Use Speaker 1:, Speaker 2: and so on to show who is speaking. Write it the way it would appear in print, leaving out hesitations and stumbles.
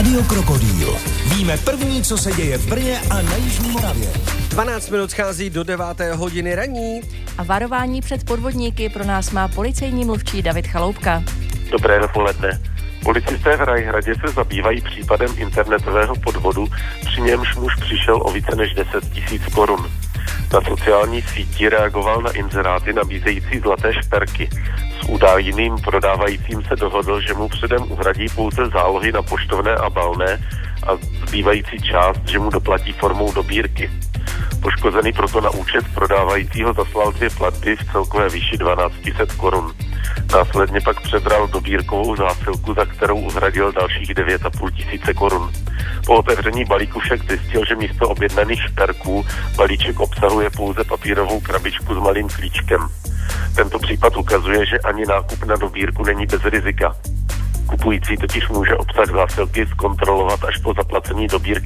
Speaker 1: Rádio Krokodýl. Víme první, co se děje v Brně a na jižní Moravě.
Speaker 2: 12 minut schází do 9. hodiny ranní.
Speaker 3: A varování před podvodníky pro nás má policejní mluvčí David Chaloupka.
Speaker 4: Dobré dopoledne. Policisté v Rajhradě se zabývají případem internetového podvodu, při němž muž přišel o více než 10 000 korun. Na sociální síti reagoval na inzeráty nabízející zlaté šperky. S údajným prodávajícím se dohodl, že mu předem uhradí pouze zálohy na poštovné a balné a zbývající část, že mu doplatí formou dobírky. Poškozený proto na účet prodávajícího zaslal 2 platby v celkové výši 1200 korun. Následně pak přebral dobírkovou zásilku, za kterou uhradil dalších 9500 korun. Po otevření balíku však zjistil, že místo objednaných šperků balíček obsahuje pouze papírovou krabičku s malým klíčkem. Tento případ ukazuje, že ani nákup na dobírku není bez rizika. Kupující totiž může obsah zásilky zkontrolovat až po zaplacení dobírky